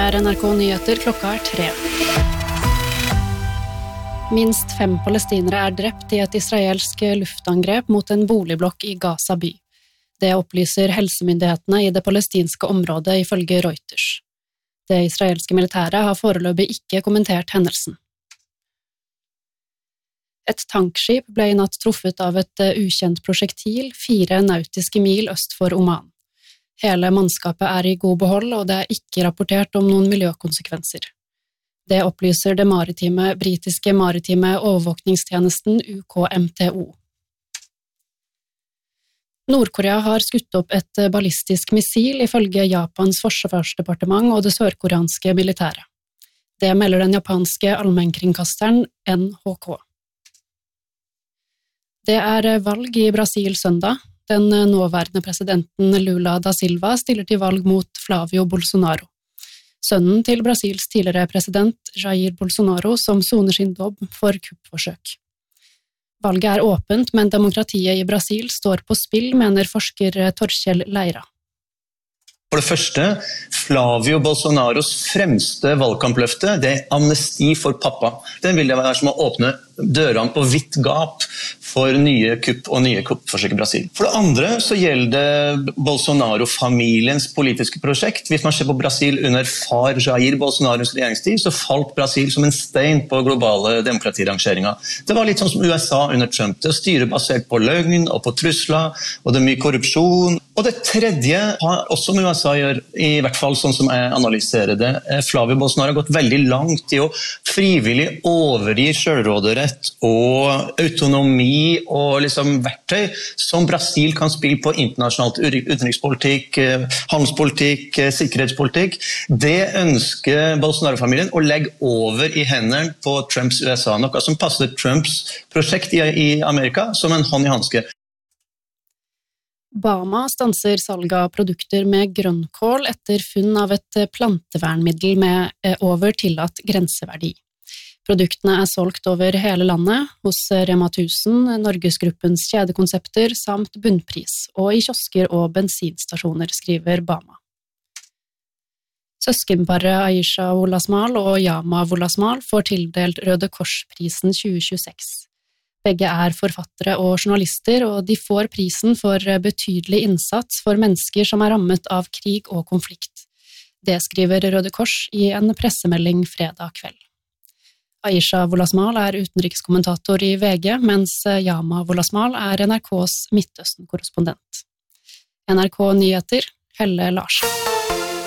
Dette NRK Nyheter, klokka 3. Minst 5 palestinere drept i et israelsk luftangrep mot en boligblokk i Gaza by. Det opplyser helsemyndighetene i det palestinske området ifølge Reuters. Det israelske militæret har foreløpig ikke kommentert hendelsen. Et tankskip ble i natt truffet av et ukjent prosjektil 4 nautiske mil øst for Oman. Hele mannskapet i god behold, og det ikke rapportert om noen miljøkonsekvenser. Det opplyser det britiske maritime overvåkningstjenesten UKMTO. Nord-Korea har skutt opp et ballistisk missil ifølge Japans forsvarsdepartement og det sørkoreanske militæret. Det melder den japanske allmennkringkasteren NHK. Det valg i Brasil søndag. Den nåværende presidenten Lula da Silva stiller til valg mot Flavio Bolsonaro. Sønnen til Brasils tidligere president Jair Bolsonaro som soner sin dom for kuppforsøk. Valget åpent, men demokratiet i Brasil står på spill, mener forsker Torkjell Leira. For det første, Flavio Bolsonaros fremste valgkampløfte, det amnesti for pappa. Den vil det være som å åpne dørene på vidt gap for nye kupp og nye kuppforsøk i Brasil. For det andre så gjelder det Bolsonaro-familiens politiske prosjekt. Hvis man ser på Brasil under far Jair Bolsonaros regjeringstid, så falt Brasil som en stein på globale demokratirangeringer. Det var litt sånn som USA under Trump. Det styrer basert på løgn og på trusler, og det mye korrupsjon. Og det tredje har også med USA gjør, i hvert fall sånn som jeg analyserer det. Flavio Bolsonaro har gått veldig langt i å frivillig overgi selvråderett og autonomi og liksom verktøy som Brasil kan spille på internasjonalt utenrikspolitikk, handelspolitikk, sikkerhetspolitikk. Det ønsker Bolsonaro-familien å legge over i hendene på Trumps USA, noe som passer Trumps prosjekt i Amerika som en hånd i handske. Bama stanser salg av produkter med grønnkål etter funn av et plantevernmiddel med over tillatt grenseverdi. Produktene solgt over hele landet, hos Rema 1000, Norgesgruppens kjedekonsepter samt bunnpris, og i kiosker og bensinstasjoner, skriver Bama. Søskenparet Aisha Wolasmal og Yama Wolasmal får tildelt Røde Kors-prisen 2026. Begge forfattere og journalister, og de får prisen for betydelig innsats for mennesker som rammet av krig og konflikt. Det skriver Røde Kors i en pressemelding fredag kveld. Aisha Wolasmal utenrikskommentator i VG, mens Yama Wolasmal NRKs Midtøsten-korrespondent. NRK Nyheter, Helle Larsen.